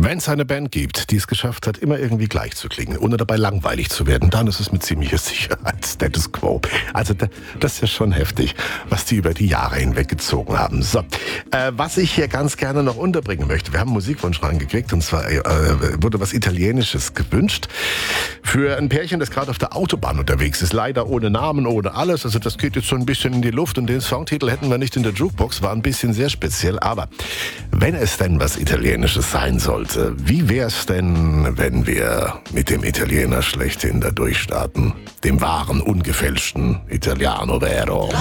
Wenn es eine Band gibt, die es geschafft hat, immer irgendwie gleich zu klingen, ohne dabei langweilig zu werden, dann ist es mit ziemlicher Sicherheit Status Quo. Also das ist ja schon heftig, was die über die Jahre hinweg gezogen haben. So, was ich hier ganz gerne noch unterbringen möchte, wir haben einen Musikwunsch reingekriegt und zwar wurde was Italienisches gewünscht für ein Pärchen, das gerade auf der Autobahn unterwegs ist, leider ohne Namen, ohne alles. Also das geht jetzt so ein bisschen in die Luft und den Songtitel hätten wir nicht in der Jukebox, war ein bisschen sehr speziell, aber wenn es denn was Italienisches sein sollte, wie wär's denn, wenn wir mit dem Italiener schlechthin da durchstarten? Dem wahren, ungefälschten Italiano Vero.